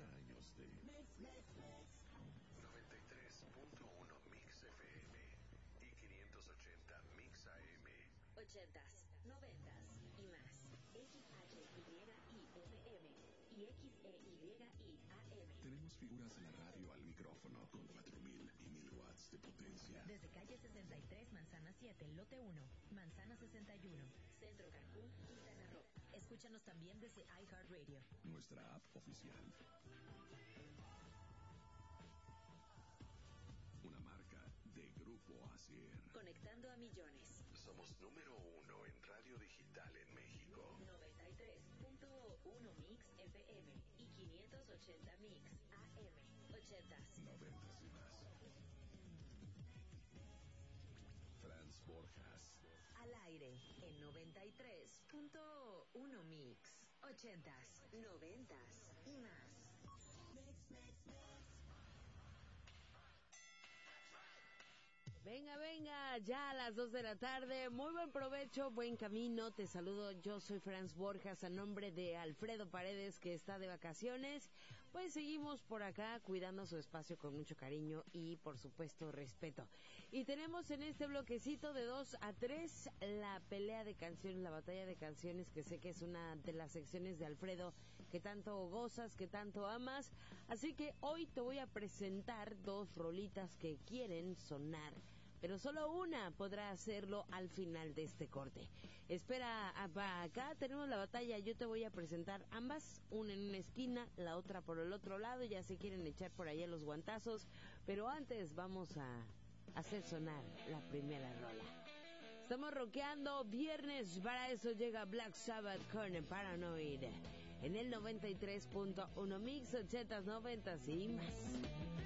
años de 93.1 Mix FM y 580 Mix AM. 80s, 90s y más. XHYIFM y XEYIAM. Tenemos figuras de la radio al micrófono con 4.000 y 1.000 watts de potencia. Desde calle 63, Manzana 7, lote 1, Manzana 61, Centro Cancún, Quintana Roo. Escúchanos también desde iHeartRadio. Nuestra app oficial. Una marca de Grupo Asier. Conectando a millones. Somos número 1 en radio digital en México. 93.1 Mix FM y 580 Mix AM. 80s. 90s y más. Franz Borjas. Al aire en 93.1 Mix. 80s, 90s y más. Venga, venga, ya a las 2 de la tarde. Muy buen provecho, buen camino. Te saludo, yo soy Franz Borjas, a nombre de Alfredo Paredes, que está de vacaciones. Pues seguimos por acá cuidando su espacio con mucho cariño y, por supuesto, respeto. Y tenemos en este bloquecito de 2 a 3 la pelea de canciones, la batalla de canciones, que sé que es una de las secciones de Alfredo que tanto gozas, que tanto amas. Así que hoy te voy a presentar 2 rolitas que quieren sonar, pero solo una podrá hacerlo al final de este corte. Espera, acá tenemos la batalla. Yo te voy a presentar ambas, una en una esquina, la otra por el otro lado. Ya se quieren echar por allá los guantazos, pero antes vamos a hacer sonar la primera rola. Estamos rockeando viernes, para eso llega Black Sabbath con Paranoid en el 93.1 Mix, 80s, 90s y más.